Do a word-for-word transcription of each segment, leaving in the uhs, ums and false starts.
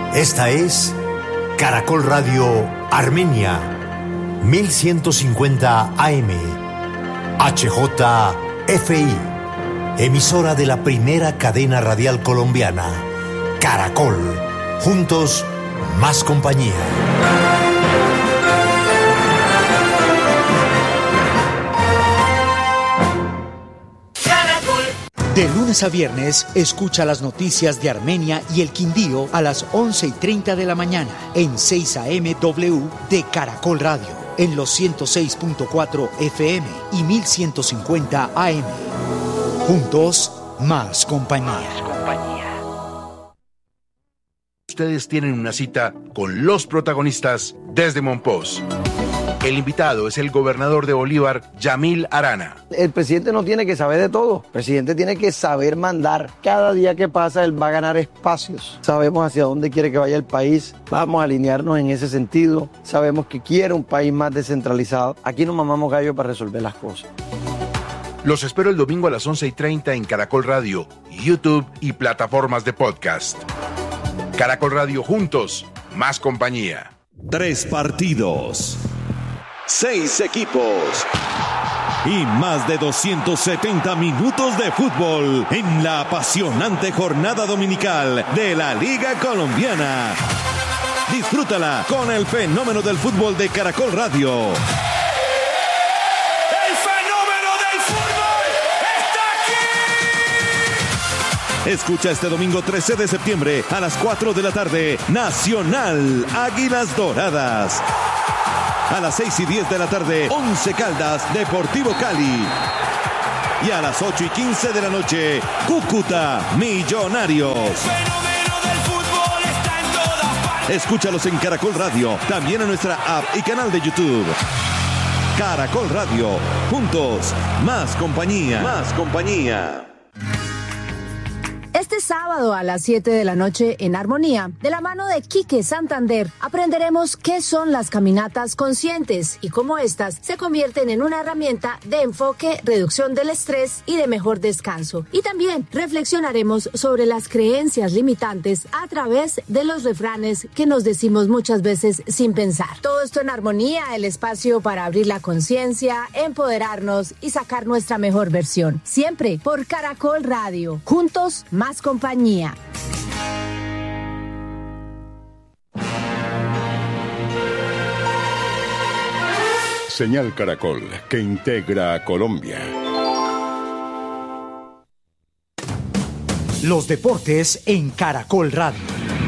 Esta es Caracol Radio Armenia, mil ciento cincuenta A M, H J F I, emisora de la primera cadena radial colombiana. Caracol, juntos, más compañía. De lunes a viernes, escucha las noticias de Armenia y el Quindío a las once y treinta de la mañana en seis A M W de Caracol Radio, en los ciento seis punto cuatro F M y mil ciento cincuenta A M. Juntos, más compañía. Más compañía. Ustedes tienen una cita con los protagonistas desde Monpós. El invitado es el gobernador de Bolívar, Yamil Arana. El presidente no tiene que saber de todo. El presidente tiene que saber mandar. Cada día que pasa, él va a ganar espacios. Sabemos hacia dónde quiere que vaya el país. Vamos a alinearnos en ese sentido. Sabemos que quiere un país más descentralizado. Aquí no mamamos gallo para resolver las cosas. Los espero el domingo a las once y treinta en Caracol Radio, YouTube y plataformas de podcast. Caracol Radio, juntos, más compañía. Tres partidos, seis equipos y más de doscientos setenta minutos de fútbol en la apasionante jornada dominical de la Liga Colombiana. Disfrútala con el fenómeno del fútbol de Caracol Radio. ¡El fenómeno del fútbol está aquí! Escucha este domingo trece de septiembre a las cuatro de la tarde, Nacional Águilas Doradas. A las seis y diez de la tarde, Once Caldas, Deportivo Cali. Y a las ocho y quince de la noche, Cúcuta, Millonarios. El fenómeno del fútbol está en todas partes. Escúchalos en Caracol Radio, también en nuestra app y canal de YouTube. Caracol Radio, juntos, más compañía. Más compañía. Este sábado a las siete de la noche en Armonía, de la mano de Quique Santander, aprenderemos qué son las caminatas conscientes y cómo éstas se convierten en una herramienta de enfoque, reducción del estrés y de mejor descanso. Y también reflexionaremos sobre las creencias limitantes a través de los refranes que nos decimos muchas veces sin pensar. Todo esto en Armonía, el espacio para abrir la conciencia, empoderarnos y sacar nuestra mejor versión. Siempre por Caracol Radio. Juntos, más compañía. Señal Caracol, que integra a Colombia. Los deportes en Caracol Radio.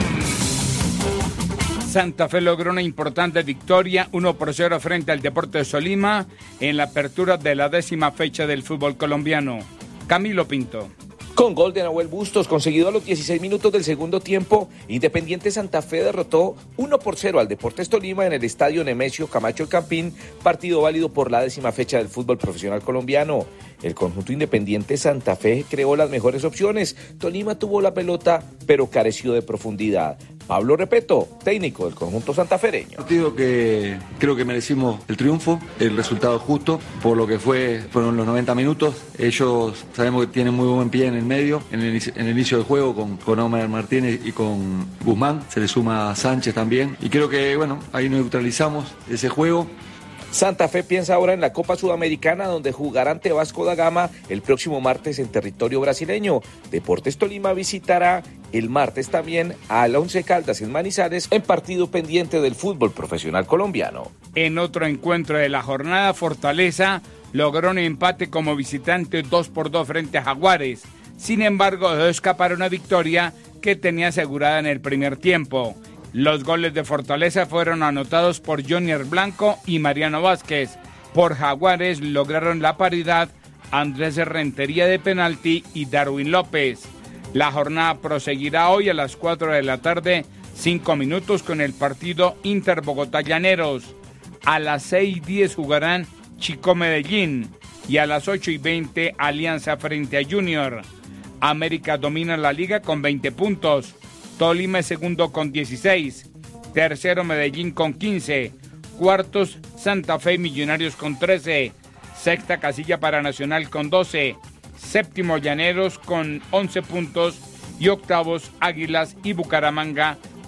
Santa Fe logró una importante victoria, uno por cero frente al Deportes Tolima, en la apertura de la décima fecha del fútbol colombiano. Camilo Pinto. Con gol de Nahuel Bustos, conseguido a los dieciséis minutos del segundo tiempo, Independiente Santa Fe derrotó uno por cero al Deportes Tolima en el estadio Nemesio Camacho El Campín, partido válido por la décima fecha del fútbol profesional colombiano. El conjunto Independiente Santa Fe creó las mejores opciones. Tolima tuvo la pelota, pero careció de profundidad. Pablo Repeto, técnico del conjunto santafereño. Partido que creo que merecimos el triunfo, el resultado justo, por lo que fue fueron los noventa minutos. Ellos sabemos que tienen muy buen pie en el medio, en el, en el inicio del juego, con, con Omar Martínez y con Guzmán. Se le suma Sánchez también. Y creo que, bueno, ahí neutralizamos ese juego. Santa Fe piensa ahora en la Copa Sudamericana, donde jugará ante Vasco da Gama el próximo martes en territorio brasileño. Deportes Tolima visitará el martes también al Once Caldas en Manizales, en partido pendiente del fútbol profesional colombiano. En otro encuentro de la jornada, Fortaleza logró un empate como visitante dos por dos frente a Jaguares. Sin embargo, dejó escapar una victoria que tenía asegurada en el primer tiempo. Los goles de Fortaleza fueron anotados por Jonier Blanco y Mariano Vázquez. Por Jaguares lograron la paridad Andrés Rentería de penalti y Darwin López. La jornada proseguirá hoy a las cuatro de la tarde, cinco minutos, con el partido Inter Bogotá Llaneros. A las seis y diez jugarán Chico Medellín y a las ocho y veinte Alianza frente a Junior. América domina la liga con veinte puntos. Tolima es segundo con dieciséis, tercero Medellín con quince, cuartos Santa Fe y Millonarios con trece, sexta casilla para Nacional con doce, séptimo Llaneros con once puntos y octavos Águilas y Bucaramanga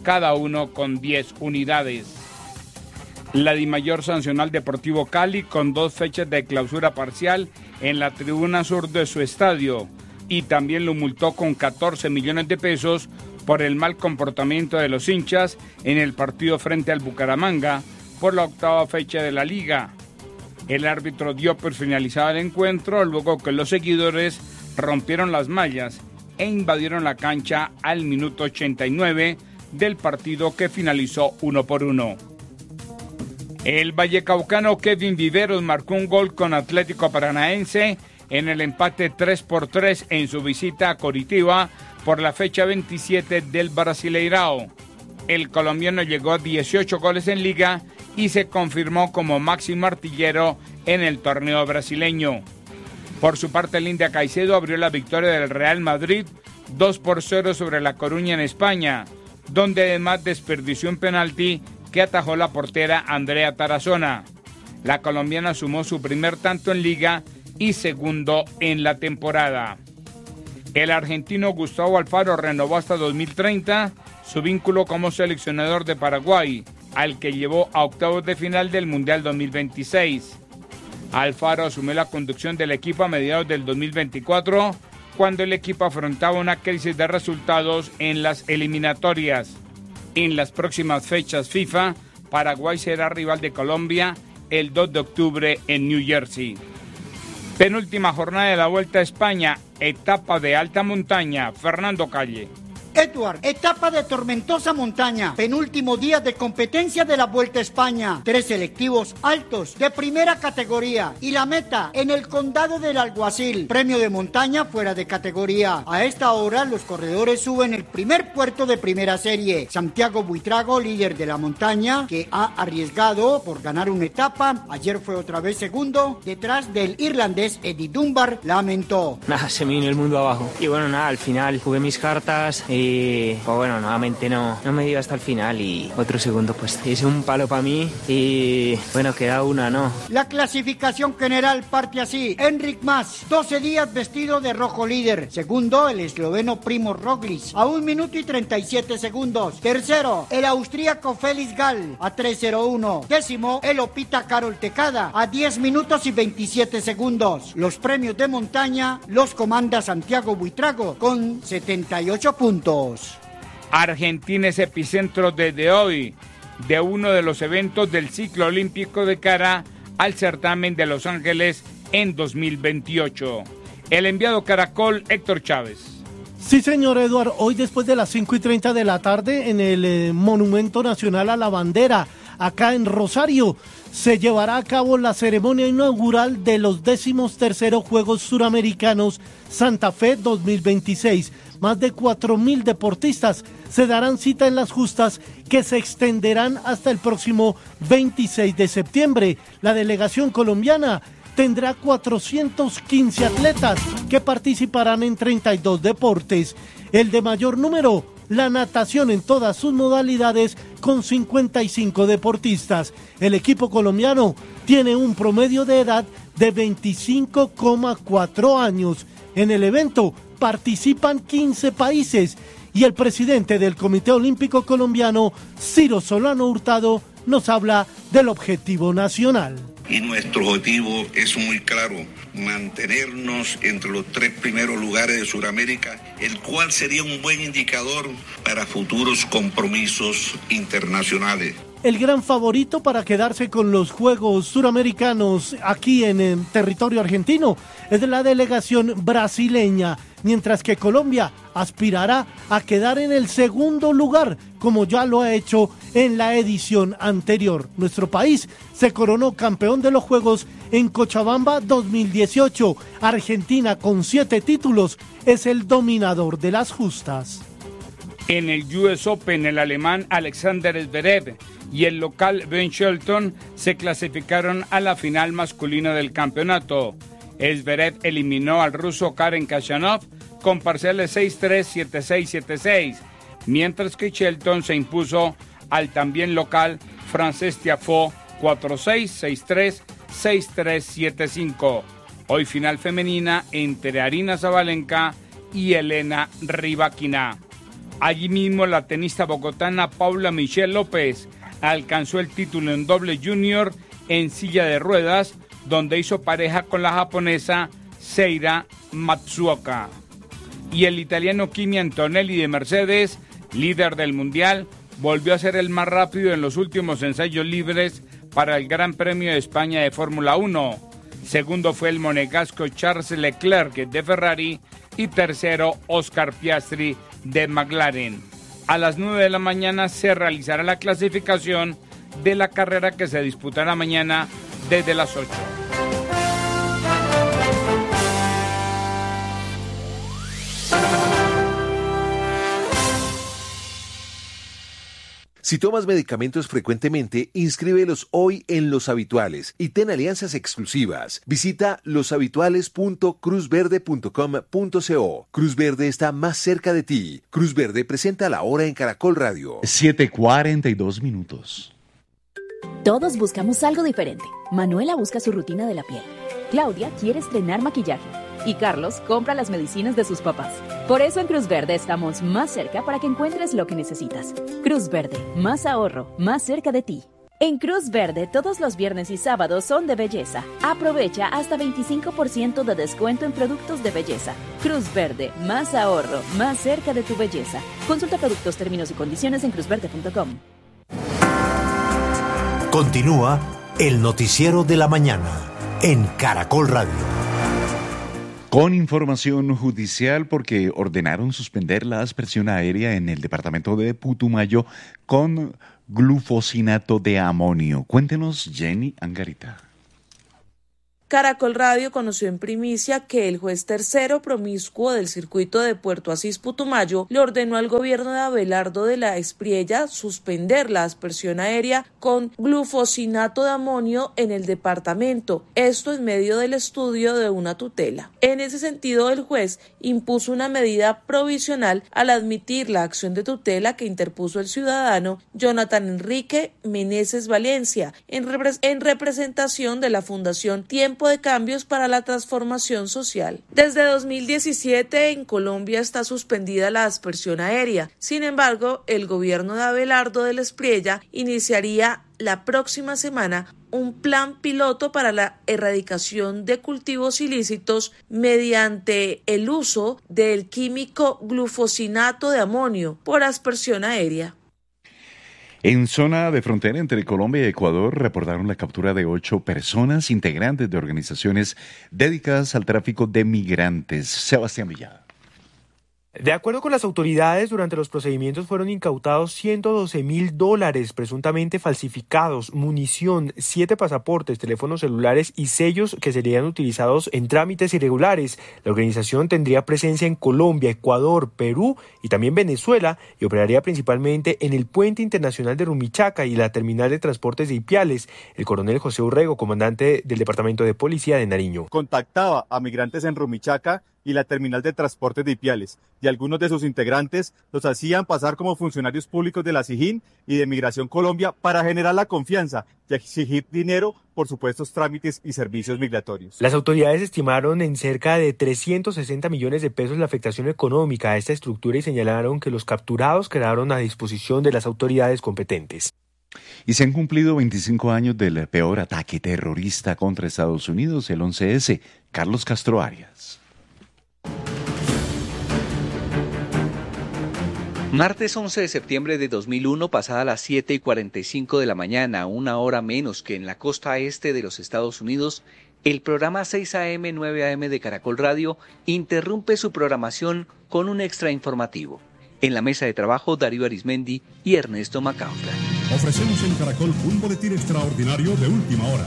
cada uno con diez unidades. La Dimayor sancionó al Deportivo Cali con dos fechas de clausura parcial en la tribuna sur de su estadio y también lo multó con catorce millones de pesos por el mal comportamiento de los hinchas en el partido frente al Bucaramanga por la octava fecha de la liga. El árbitro dio por finalizado el encuentro luego que los seguidores rompieron las mallas e invadieron la cancha al minuto ochenta y nueve del partido que finalizó uno por uno. El vallecaucano Kevin Viveros marcó un gol con Atlético Paranaense en el empate tres por tres en su visita a Coritiba por la fecha veintisiete del Brasileirao. El colombiano llegó a dieciocho goles en liga y se confirmó como máximo artillero en el torneo brasileño. Por su parte, el India Caicedo abrió la victoria del Real Madrid dos por cero sobre La Coruña en España, donde además desperdició un penalti que atajó la portera Andrea Tarazona. La colombiana sumó su primer tanto en liga y segundo en la temporada. El argentino Gustavo Alfaro renovó hasta dos mil treinta su vínculo como seleccionador de Paraguay, al que llevó a octavos de final del Mundial dos mil veintiséis. Alfaro asumió la conducción del equipo a mediados del dos mil veinticuatro, cuando el equipo afrontaba una crisis de resultados en las eliminatorias. En las próximas fechas FIFA, Paraguay será rival de Colombia el dos de octubre en New Jersey. Penúltima jornada de la Vuelta a España, etapa de alta montaña. Fernando Calle. Edward, etapa de tormentosa montaña, penúltimo día de competencia de la Vuelta a España, tres selectivos altos de primera categoría y la meta en el condado del Alguacil, premio de montaña fuera de categoría. A esta hora los corredores suben el primer puerto de primera serie, Santiago Buitrago, líder de la montaña, que ha arriesgado por ganar una etapa, ayer fue otra vez segundo, detrás del irlandés Eddie Dunbar, lamentó. Nada, se me vino el mundo abajo y bueno, nada, al final jugué mis cartas y Y pues bueno, nuevamente no, no me dio hasta el final y otro segundo pues es un palo para mí y bueno, queda una, ¿no? La clasificación general parte así: Enric Mas, doce días vestido de rojo líder. Segundo, el esloveno Primož Roglič, a un minuto y treinta y siete segundos. Tercero, el austríaco Felix Gall, a tres cero uno. Décimo, el opita Karol Tecada, a diez minutos y veintisiete segundos. Los premios de montaña los comanda Santiago Buitrago con setenta y ocho puntos. Argentina es epicentro desde hoy de uno de los eventos del ciclo olímpico de cara al certamen de Los Ángeles en dos mil veintiocho. El enviado Caracol, Héctor Chávez. Sí, señor Eduardo, hoy después de las cinco y treinta de la tarde en el eh, Monumento Nacional a la Bandera, acá en Rosario, se llevará a cabo la ceremonia inaugural de los décimos terceros Juegos Suramericanos Santa Fe dos mil veintiséis. Más de cuatro mil deportistas se darán cita en las justas que se extenderán hasta el próximo veintiséis de septiembre. La delegación colombiana tendrá cuatrocientos quince atletas que participarán en treinta y dos deportes. El de mayor número, la natación en todas sus modalidades, con cincuenta y cinco deportistas. El equipo colombiano tiene un promedio de edad de veinticinco coma cuatro años. En el evento participan quince países y el presidente del Comité Olímpico Colombiano, Ciro Solano Hurtado, nos habla del objetivo nacional. Y nuestro objetivo es muy claro: mantenernos entre los tres primeros lugares de Sudamérica, el cual sería un buen indicador para futuros compromisos internacionales. El gran favorito para quedarse con los Juegos Suramericanos aquí en el territorio argentino es la delegación brasileña, mientras que Colombia aspirará a quedar en el segundo lugar, como ya lo ha hecho en la edición anterior. Nuestro país se coronó campeón de los Juegos en Cochabamba dos mil dieciocho. Argentina, con siete títulos, es el dominador de las justas. En el U S Open, el alemán Alexander Zverev y el local Ben Shelton se clasificaron a la final masculina del campeonato. Zverev eliminó al ruso Karen Khachanov con parciales seis tres, siete seis, siete seis, mientras que Shelton se impuso al también local francés Tiafoe cuatro seis, seis tres, seis tres, siete cinco. Hoy final femenina entre Arina Zabalenka y Elena Rybakina. Allí mismo la tenista bogotana Paula Michelle López alcanzó el título en doble junior en silla de ruedas, donde hizo pareja con la japonesa Seira Matsuoka. Y el italiano Kimi Antonelli de Mercedes, líder del mundial, volvió a ser el más rápido en los últimos ensayos libres para el Gran Premio de España de Fórmula uno. Segundo fue el monegasco Charles Leclerc de Ferrari y tercero Oscar Piastri de McLaren. A las nueve de la mañana se realizará la clasificación de la carrera que se disputará mañana desde las ocho. Si tomas medicamentos frecuentemente, inscríbelos hoy en Los Habituales y ten alianzas exclusivas. Visita los habituales punto cruz verde punto com punto co. Cruz Verde está más cerca de ti. Cruz Verde presenta La Hora en Caracol Radio. siete cuarenta y dos minutos. Todos buscamos algo diferente. Manuela busca su rutina de la piel. Claudia quiere estrenar maquillaje. Y Carlos compra las medicinas de sus papás. Por eso en Cruz Verde estamos más cerca para que encuentres lo que necesitas. Cruz Verde, más ahorro, más cerca de ti. En Cruz Verde, todos los viernes y sábados son de belleza. Aprovecha hasta veinticinco por ciento de descuento en productos de belleza. Cruz Verde, más ahorro, más cerca de tu belleza. Consulta productos, términos y condiciones en cruz verde punto com. Continúa el noticiero de la mañana en Caracol Radio. Con información judicial porque ordenaron suspender la aspersión aérea en el departamento de Putumayo con glufosinato de amonio. Cuéntenos, Jenny Angarita. Caracol Radio conoció en primicia que el juez tercero promiscuo del circuito de Puerto Asís Putumayo le ordenó al gobierno de Abelardo de la Espriella suspender la aspersión aérea con glufosinato de amonio en el departamento, esto en medio del estudio de una tutela. En ese sentido, el juez impuso una medida provisional al admitir la acción de tutela que interpuso el ciudadano Jonathan Enrique Meneses Valencia en, repre- en representación de la Fundación Tiempo de Cambios para la Transformación Social. Desde dos mil diecisiete en Colombia está suspendida la aspersión aérea. Sin embargo, el gobierno de Abelardo de la Espriella iniciaría la próxima semana un plan piloto para la erradicación de cultivos ilícitos mediante el uso del químico glufosinato de amonio por aspersión aérea. En zona de frontera entre Colombia y Ecuador reportaron la captura de ocho personas integrantes de organizaciones dedicadas al tráfico de migrantes. Sebastián Villada. De acuerdo con las autoridades, durante los procedimientos fueron incautados ciento doce mil dólares presuntamente falsificados, munición, siete pasaportes, teléfonos celulares y sellos que serían utilizados en trámites irregulares. La organización tendría presencia en Colombia, Ecuador, Perú y también Venezuela y operaría principalmente en el puente internacional de Rumichaca y la terminal de transportes de Ipiales. El coronel José Urrego, comandante del Departamento de Policía de Nariño. Contactaba a migrantes en Rumichaca y la terminal de transportes de Ipiales, y algunos de sus integrantes los hacían pasar como funcionarios públicos de la SIJIN y de Migración Colombia para generar la confianza y exigir dinero por supuestos trámites y servicios migratorios. Las autoridades estimaron en cerca de trescientos sesenta millones de pesos la afectación económica a esta estructura y señalaron que los capturados quedaron a disposición de las autoridades competentes. Y se han cumplido veinticinco años del peor ataque terrorista contra Estados Unidos, el once ese. Carlos Castro Arias. Martes once de septiembre de dos mil uno, pasada las siete y cuarenta y cinco de la mañana, una hora menos que en la costa este de los Estados Unidos, el programa seis a eme nueve a eme de Caracol Radio interrumpe su programación con un extra informativo. En la mesa de trabajo, Darío Arismendi y Ernesto Macausla. Ofrecemos en Caracol un boletín extraordinario de última hora.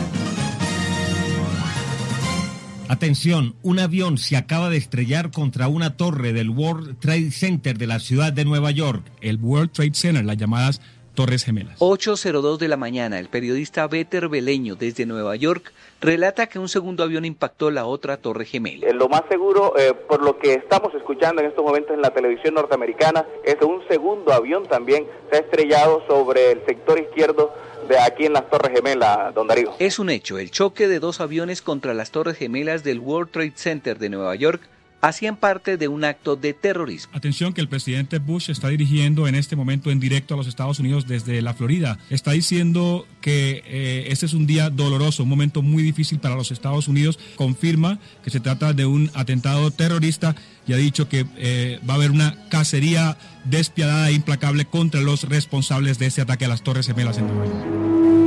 Atención, un avión se acaba de estrellar contra una torre del World Trade Center de la ciudad de Nueva York. El World Trade Center, las llamadas Torres Gemelas. ocho cero dos de la mañana, el periodista Béter Beleño desde Nueva York relata que un segundo avión impactó la otra torre gemela. Lo más seguro, eh, por lo que estamos escuchando en estos momentos en la televisión norteamericana, es que un segundo avión también se ha estrellado sobre el sector izquierdo de aquí en las Torres Gemelas, don Darío. Es un hecho, el choque de dos aviones contra las Torres Gemelas del World Trade Center de Nueva York hacían parte de un acto de terrorismo. Atención que el presidente Bush está dirigiendo en este momento en directo a los Estados Unidos desde la Florida. Está diciendo que eh, este es un día doloroso, un momento muy difícil para los Estados Unidos. Confirma que se trata de un atentado terrorista y ha dicho que eh, va a haber una cacería despiadada e implacable contra los responsables de ese ataque a las Torres Gemelas en Nueva York.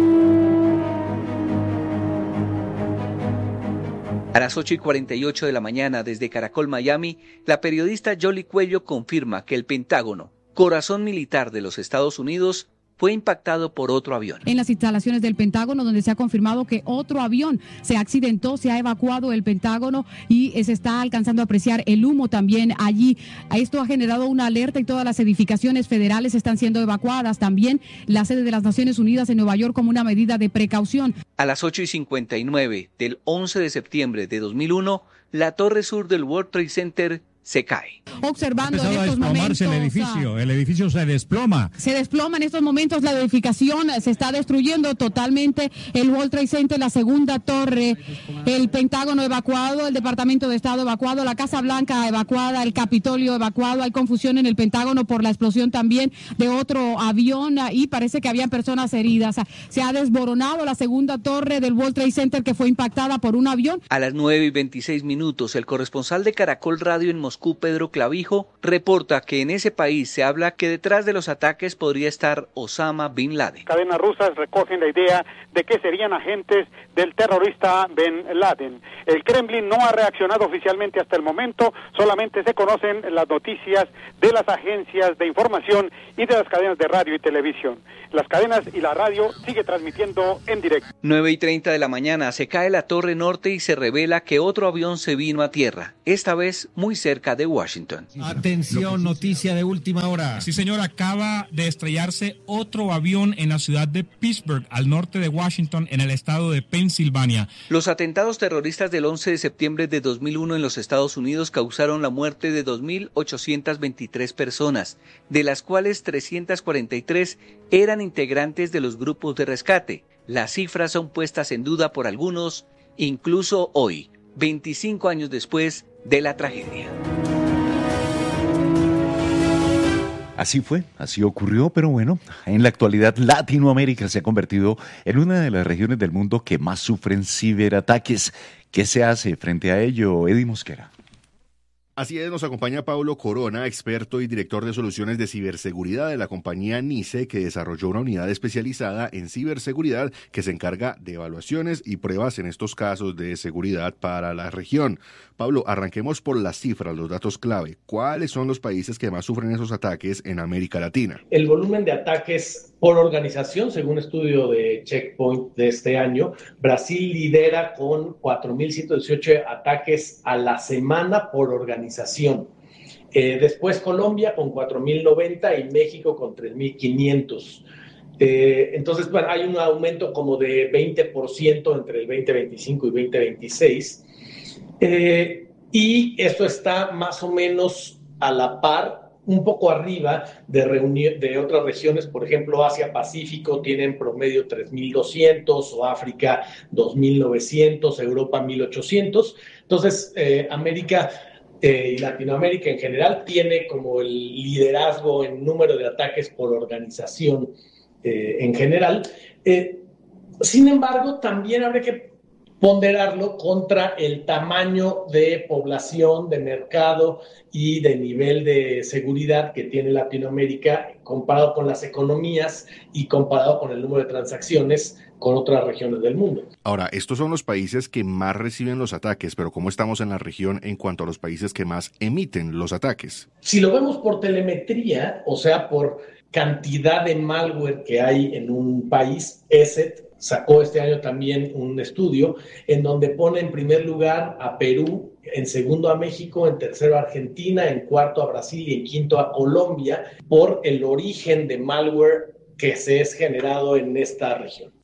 A las ocho y cuarenta y ocho de la mañana, desde Caracol, Miami, la periodista Yoli Cuello confirma que el Pentágono, corazón militar de los Estados Unidos, fue impactado por otro avión. En las instalaciones del Pentágono, donde se ha confirmado que otro avión se accidentó, se ha evacuado el Pentágono y se está alcanzando a apreciar el humo también allí. Esto ha generado una alerta y todas las edificaciones federales están siendo evacuadas. También la sede de las Naciones Unidas en Nueva York como una medida de precaución. A las ocho y cincuenta y nueve del once de septiembre de dos mil uno, la torre sur del World Trade Center se cae. Observando en ha estos a momentos. el edificio, el edificio se desploma. Se desploma en estos momentos la edificación, se está destruyendo totalmente el World Trade Center, la segunda torre, el Pentágono evacuado, el Departamento de Estado evacuado, la Casa Blanca evacuada, el Capitolio evacuado. Hay confusión en el Pentágono por la explosión también de otro avión y parece que había personas heridas. Se ha desboronado la segunda torre del World Trade Center que fue impactada por un avión. A las nueve y veintiséis minutos, el corresponsal de Caracol Radio en Moscú, Pedro Clavijo, reporta que en ese país se habla que detrás de los ataques podría estar Osama Bin Laden. Cadenas rusas recogen la idea de que serían agentes del terrorista Bin Laden. El Kremlin no ha reaccionado oficialmente hasta el momento, solamente se conocen las noticias de las agencias de información y de las cadenas de radio y televisión. Las cadenas y la radio sigue transmitiendo en directo. nueve y treinta de la mañana se cae la torre norte y se revela que otro avión se vino a tierra, esta vez muy cerca de Washington. Atención, noticia de última hora. Sí, señor, acaba de estrellarse otro avión en la ciudad de Pittsburgh, al norte de Washington, en el estado de Pensilvania. Los atentados terroristas del once de septiembre de dos mil uno en los Estados Unidos causaron la muerte de dos mil ochocientas veintitrés personas, de las cuales trescientas cuarenta y tres eran integrantes de los grupos de rescate. Las cifras son puestas en duda por algunos, incluso hoy, veinticinco años después de la tragedia. Así fue, así ocurrió, pero bueno, en la actualidad Latinoamérica se ha convertido en una de las regiones del mundo que más sufren ciberataques. ¿Qué se hace frente a ello, Eddie Mosquera? Así es, nos acompaña Pablo Corona, experto y director de soluciones de ciberseguridad de la compañía NICE, que desarrolló una unidad especializada en ciberseguridad que se encarga de evaluaciones y pruebas en estos casos de seguridad para la región. Pablo, arranquemos por las cifras, los datos clave. ¿Cuáles son los países que más sufren esos ataques en América Latina? El volumen de ataques por organización, según estudio de Checkpoint de este año, Brasil lidera con cuatro mil ciento dieciocho ataques a la semana por organización. Eh, después Colombia con cuatro mil noventa y México con tres mil quinientos. Eh, entonces, bueno, hay un aumento como de veinte por ciento entre el veinte veinticinco y veinte veintiséis. Eh, y esto está más o menos a la par, un poco arriba de, reuni- de otras regiones. Por ejemplo, Asia-Pacífico tiene en promedio tres mil doscientos, o África dos mil novecientos, Europa mil ochocientos. Entonces, eh, América eh, y Latinoamérica en general tiene como el liderazgo en número de ataques por organización eh, en general. Eh, sin embargo, también habría que ponderarlo contra el tamaño de población, de mercado y de nivel de seguridad que tiene Latinoamérica comparado con las economías y comparado con el número de transacciones con otras regiones del mundo. Ahora, estos son los países que más reciben los ataques, pero ¿cómo estamos en la región en cuanto a los países que más emiten los ataques? Si lo vemos por telemetría, o sea, por cantidad de malware que hay en un país, E S E T sacó este año también un estudio en donde pone en primer lugar a Perú, en segundo a México, en tercero a Argentina, en cuarto a Brasil y en quinto a Colombia por el origen de malware que se es generado en esta región.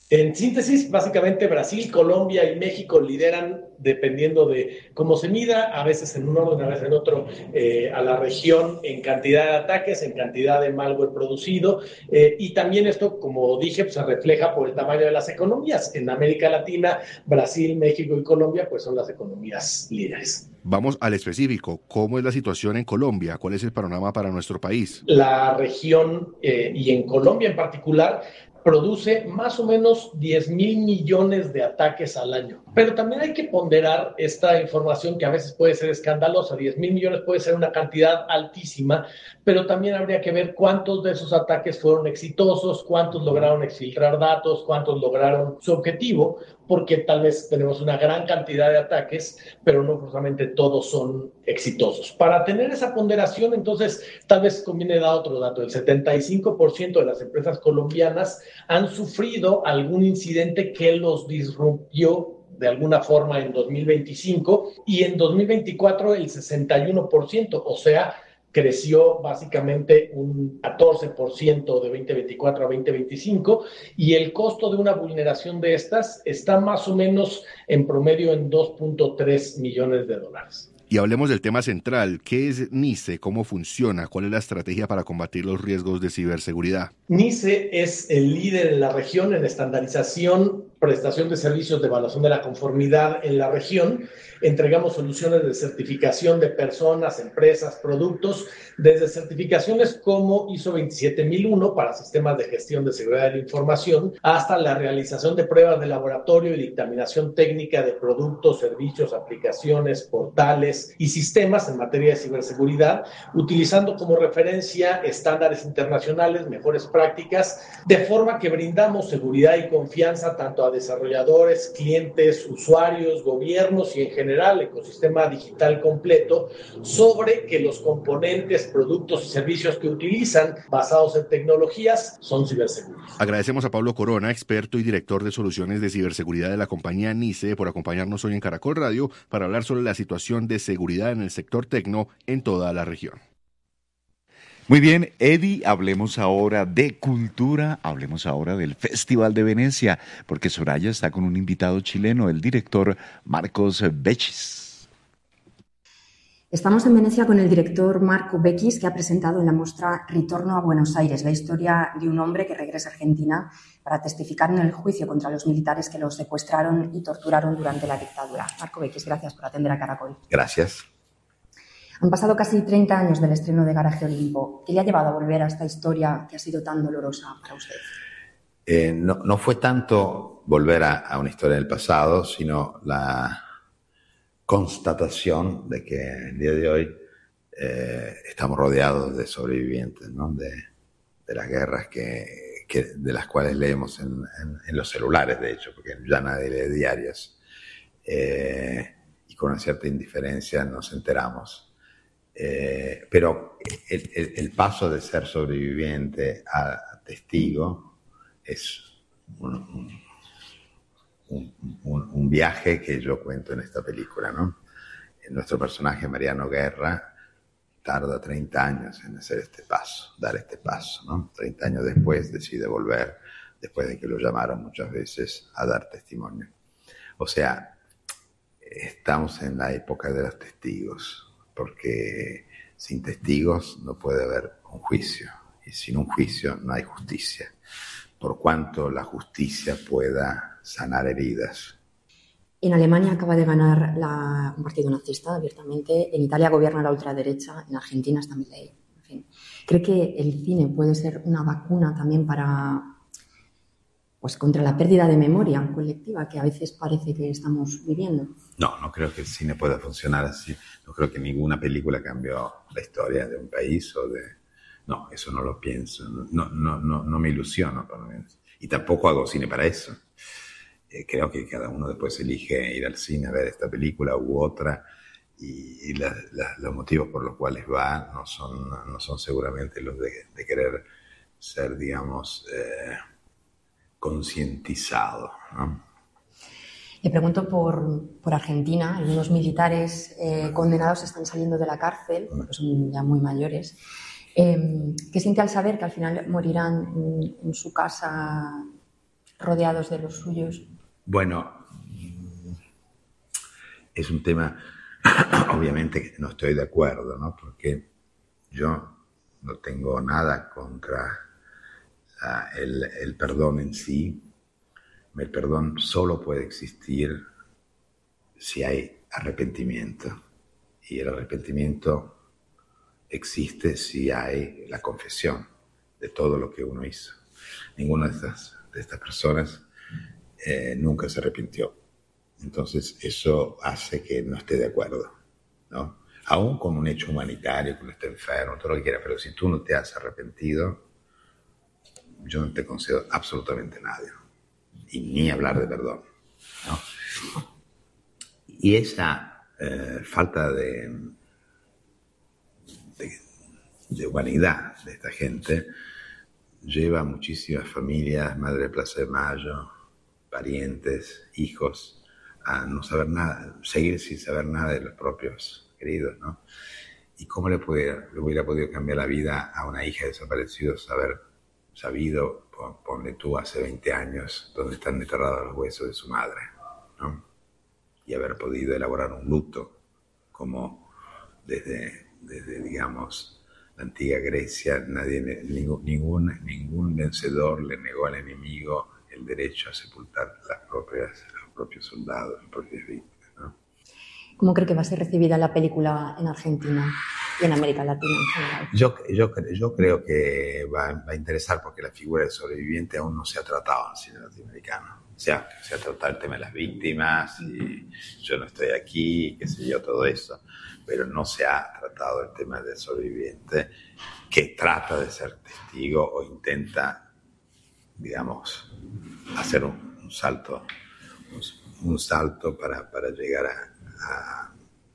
En síntesis, básicamente Brasil, Colombia y México lideran, dependiendo de cómo se mida, a veces en un orden, a veces en otro, eh, a la región en cantidad de ataques, en cantidad de malware producido, eh, y también esto, como dije, pues, se refleja por el tamaño de las economías. En América Latina, Brasil, México y Colombia, pues son las economías líderes. Vamos al específico. ¿Cómo es la situación en Colombia? ¿Cuál es el panorama para nuestro país? La región, eh, y en Colombia en particular, produce más o menos diez mil millones de ataques al año. Pero también hay que ponderar esta información que a veces puede ser escandalosa. diez mil millones puede ser una cantidad altísima, pero también habría que ver cuántos de esos ataques fueron exitosos, cuántos lograron exfiltrar datos, cuántos lograron su objetivo, porque tal vez tenemos una gran cantidad de ataques, pero no forzosamente todos son exitosos. Para tener esa ponderación, entonces, tal vez conviene dar otro dato. El setenta y cinco por ciento de las empresas colombianas han sufrido algún incidente que los disrumpió de alguna forma en dos mil veinticinco, y en dos mil veinticuatro el sesenta y uno por ciento, o sea, creció básicamente un catorce por ciento de veinte veinticuatro a veinte veinticinco, y el costo de una vulneración de estas está más o menos en promedio en dos punto tres millones de dólares. Y hablemos del tema central. ¿Qué es NICE? ¿Cómo funciona? ¿Cuál es la estrategia para combatir los riesgos de ciberseguridad? NICE es el líder en la región en estandarización, prestación de servicios de evaluación de la conformidad en la región. Entregamos soluciones de certificación de personas, empresas, productos, desde certificaciones como I S O veintisiete mil uno para sistemas de gestión de seguridad de la información, hasta la realización de pruebas de laboratorio y dictaminación técnica de productos, servicios, aplicaciones, portales y sistemas en materia de ciberseguridad, utilizando como referencia estándares internacionales, mejores prácticas, de forma que brindamos seguridad y confianza tanto a desarrolladores, clientes, usuarios, gobiernos y en general ecosistema digital completo, sobre que los componentes, productos y servicios que utilizan basados en tecnologías son ciberseguros. Agradecemos a Pablo Corona, experto y director de soluciones de ciberseguridad de la compañía NICE, por acompañarnos hoy en Caracol Radio para hablar sobre la situación de seguridad en el sector tecno en toda la región. Muy bien, Eddie, hablemos ahora de cultura, hablemos ahora del Festival de Venecia, porque Soraya está con un invitado chileno, el director Marcos Bechis. Estamos en Venecia con el director Marco Bechis, que ha presentado en la muestra Ritorno a Buenos Aires, la historia de un hombre que regresa a Argentina para testificar en el juicio contra los militares que lo secuestraron y torturaron durante la dictadura. Marco Bechis, gracias por atender a Caracol. Gracias. Han pasado casi treinta años del estreno de Garaje Olimpo. ¿Qué le ha llevado a volver a esta historia que ha sido tan dolorosa para usted? Eh, no, no fue tanto volver a, a una historia del pasado, sino la constatación de que el día de hoy eh, estamos rodeados de sobrevivientes, ¿no? de, de las guerras que, que, de las cuales leemos en, en, en los celulares, de hecho, porque ya nadie lee diarios. Eh, y con una cierta indiferencia nos enteramos. Eh, pero el, el, el paso de ser sobreviviente a testigo es un, un, un, un viaje que yo cuento en esta película, ¿no? Nuestro personaje, Mariano Guerra, tarda treinta años en hacer este paso, dar este paso, ¿no? treinta años después decide volver, después de que lo llamaron muchas veces a dar testimonio. O sea, estamos en la época de los testigos, porque sin testigos no puede haber un juicio, y sin un juicio no hay justicia, por cuanto la justicia pueda sanar heridas. En Alemania acaba de ganar la, un partido nazista abiertamente, en Italia gobierna la ultraderecha, en Argentina está Milei. En fin, ¿cree que el cine puede ser una vacuna también para, pues, contra la pérdida de memoria colectiva que a veces parece que estamos viviendo? No, no creo que el cine pueda funcionar así. No creo que ninguna película cambió la historia de un país o de... No, eso no lo pienso. No, no, no, no me ilusiono con eso. Y tampoco hago cine para eso. Eh, creo que cada uno después elige ir al cine a ver esta película u otra, y, y la, la, los motivos por los cuales va no son, no son seguramente los de, de querer ser, digamos, eh, concientizado, ¿no? Le pregunto por, por Argentina. Algunos militares eh, condenados están saliendo de la cárcel, porque son ya muy mayores. Eh, ¿Qué siente al saber que al final morirán en, en su casa rodeados de los suyos. Bueno, es un tema, obviamente que no estoy de acuerdo, ¿no? Porque yo no tengo nada contra la, el, el perdón en sí. El perdón solo puede existir si hay arrepentimiento. Y el arrepentimiento existe si hay la confesión de todo lo que uno hizo. Ninguna de estas, de estas personas eh, nunca se arrepintió. Entonces eso hace que no esté de acuerdo, ¿no? Aún con un hecho humanitario, que uno esté enfermo, todo lo que quiera, pero si tú no te has arrepentido, yo no te concedo absolutamente nada. Y ni hablar de perdón, ¿no? Y esa eh, falta de, de, de humanidad de esta gente lleva a muchísimas familias, Madre de Plaza de Mayo, parientes, hijos, a no saber nada, seguir sin saber nada de los propios queridos, ¿no? ¿Y cómo le, pudiera, le hubiera podido cambiar la vida a una hija de desaparecidos haber sabido, ponle tú, hace veinte años, dónde están enterrados los huesos de su madre, ¿no? Y haber podido elaborar un luto, como desde, desde digamos, la antigua Grecia, nadie, ningún, ningún, ningún vencedor le negó al enemigo el derecho a sepultar las propias, los propios soldados, las propias víctimas, ¿no? ¿Cómo cree que va a ser recibida la película en Argentina y en América Latina en general? Yo, yo, yo creo que va, va a interesar porque la figura del sobreviviente aún no se ha tratado en el cine latinoamericano. O sea, se ha tratado el tema de las víctimas y yo no estoy aquí, qué sé yo, todo eso. Pero no se ha tratado el tema del sobreviviente que trata de ser testigo o intenta, digamos, hacer un, un salto, un, un salto para, para llegar a A,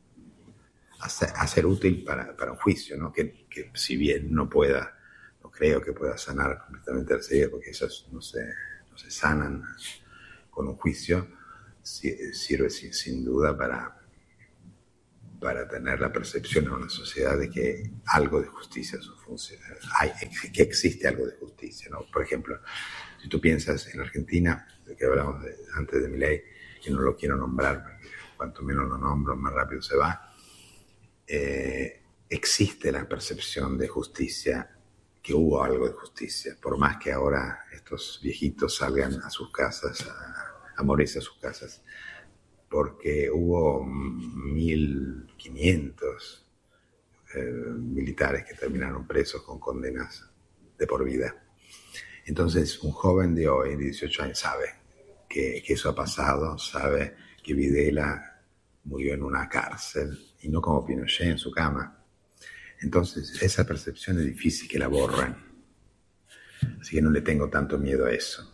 a, ser, a ser útil para, para un juicio, ¿no? Que, que si bien no pueda, no creo que pueda sanar completamente la herida, porque esas no se, no se sanan con un juicio, sirve sin, sin duda para, para tener la percepción en una sociedad de que algo de justicia funciona, hay, que existe algo de justicia, ¿no? Por ejemplo, si tú piensas en Argentina, de que hablamos de, antes de Milei, que no lo quiero nombrar, porque cuanto menos lo nombro, más rápido se va, eh, existe la percepción de justicia, que hubo algo de justicia, por más que ahora estos viejitos salgan a sus casas, a, a morirse a sus casas, porque hubo mil quinientos eh, militares que terminaron presos con condenas de por vida. Entonces, un joven de hoy, de dieciocho años, sabe que, que eso ha pasado, sabe que Videla murió en una cárcel y no como Pinochet en su cama. Entonces, esa percepción es difícil que la borren. Así que no le tengo tanto miedo a eso.